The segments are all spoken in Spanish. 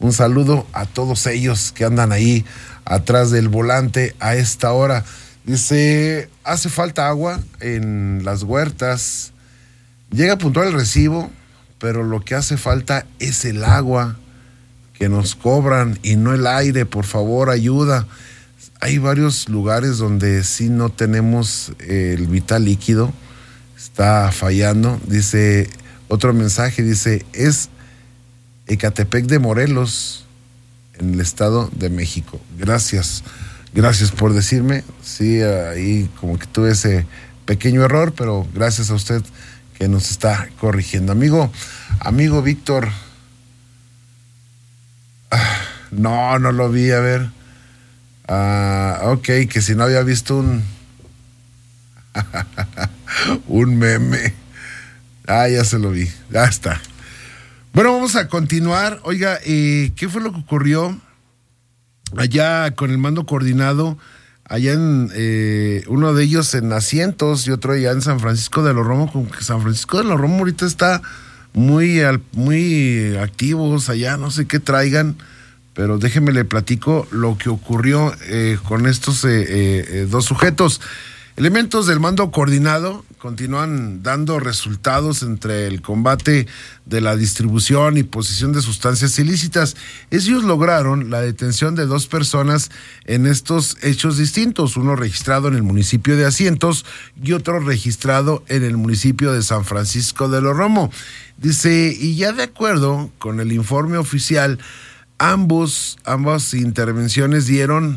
Un saludo a todos ellos que andan ahí atrás del volante a esta hora. Dice, hace falta agua en las huertas. Llega puntual el recibo, pero lo que hace falta es el agua que nos cobran y no el aire. Por favor, ayuda. Hay varios lugares donde sí no tenemos el vital líquido. Está fallando. Dice, otro mensaje, dice, es Ecatepec de Morelos, en el Estado de México. Gracias por decirme. Sí, ahí como que tuve ese pequeño error, pero gracias a usted que nos está corrigiendo. Amigo Víctor. No lo vi, a ver. Ok, que si no había visto un meme. Ya se lo vi, ya está. Bueno, vamos a continuar. Oiga, ¿qué fue lo que ocurrió allá con el mando coordinado? Allá en uno de ellos en Asientos y otro allá en San Francisco de los Romos. Como que San Francisco de los Romos ahorita está muy activos allá, no sé qué traigan, pero déjenme le platico lo que ocurrió con estos dos sujetos. Elementos del mando coordinado continúan dando resultados entre el combate de la distribución y posesión de sustancias ilícitas. Ellos lograron la detención de 2 personas en estos hechos distintos, uno registrado en el municipio de Asientos y otro registrado en el municipio de San Francisco de los Romos. Dice, y ya de acuerdo con el informe oficial, ambas intervenciones dieron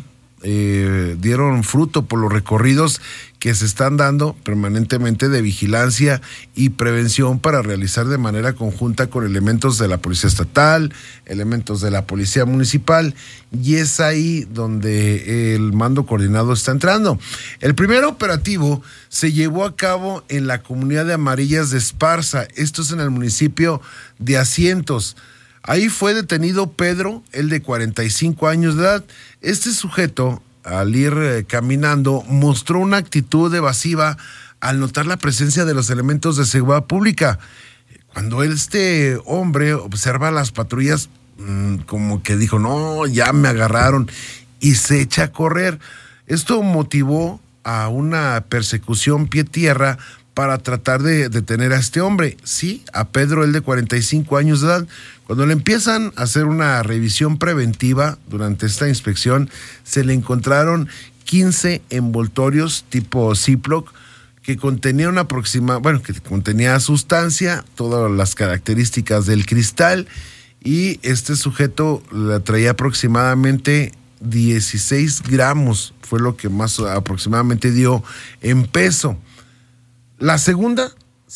fruto por los recorridos que se están dando permanentemente de vigilancia y prevención para realizar de manera conjunta con elementos de la Policía Estatal, elementos de la Policía Municipal, y es ahí donde el mando coordinado está entrando. El primer operativo se llevó a cabo en la comunidad de Amarillas de Esparza, esto es en el municipio de Asientos. Ahí fue detenido Pedro, él de 45 años de edad. Este sujeto, al ir caminando, mostró una actitud evasiva al notar la presencia de los elementos de seguridad pública. Cuando este hombre observa las patrullas, como que dijo, no, ya me agarraron, y se echa a correr. Esto motivó a una persecución pie-tierra para tratar de detener a este hombre. Sí, a Pedro, él de 45 años de edad. Cuando le empiezan a hacer una revisión preventiva durante esta inspección, se le encontraron 15 envoltorios tipo Ziploc que contenían que contenía sustancia, todas las características del cristal, y este sujeto la traía aproximadamente 16 gramos, fue lo que más aproximadamente dio en peso. La segunda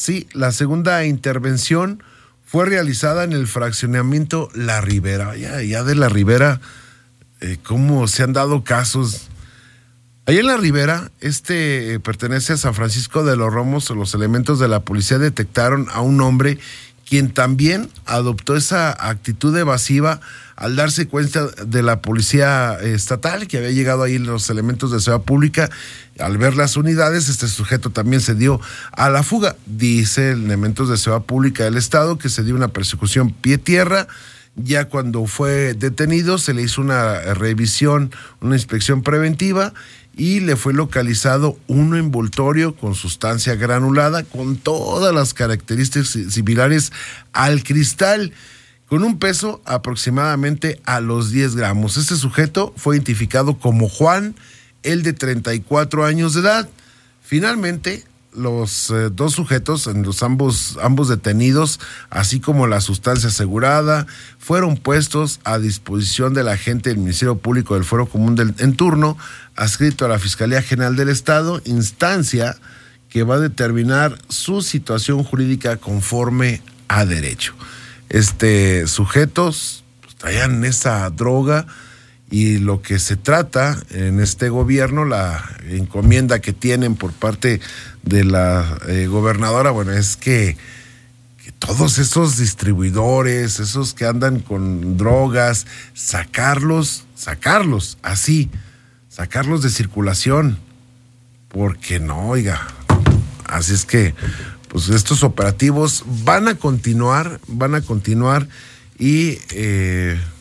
intervención fue realizada en el fraccionamiento La Ribera. Ya de La Ribera, cómo se han dado casos. Allá en La Ribera, pertenece a San Francisco de los Romos. Los elementos de la policía detectaron a un hombre quien también adoptó esa actitud evasiva al darse cuenta de la policía estatal, que había llegado ahí los elementos de seguridad pública. Al ver las unidades, este sujeto también se dio a la fuga. Dice elementos de seguridad pública del estado que se dio una persecución pie-tierra. Ya cuando fue detenido, se le hizo una revisión, una inspección preventiva, y le fue localizado un envoltorio con sustancia granulada con todas las características similares al cristal, con un peso aproximadamente a los 10 gramos. Este sujeto fue identificado como Juan, él de 34 años de edad. Finalmente, los 2 sujetos, ambos detenidos, así como la sustancia asegurada, fueron puestos a disposición del agente del Ministerio Público del Fuero Común en turno, adscrito a la Fiscalía General del Estado, instancia que va a determinar su situación jurídica conforme a derecho. Sujetos traían esa droga, y lo que se trata en este gobierno, la encomienda que tienen por parte de la gobernadora, es que todos esos distribuidores, esos que andan con drogas, sacarlos de circulación, porque no, oiga, así es que pues estos operativos van a continuar y